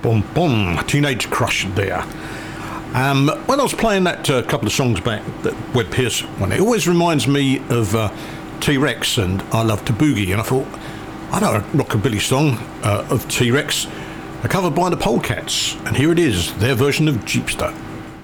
Boom, boom. Teenage Crush there. When I was playing that couple of songs back, that Webb Pierce one, it always reminds me of T-Rex and I Love to Boogie. And I thought, I know a rockabilly song of T-Rex, covered by the Polecats. And here it is, their version of Jeepster.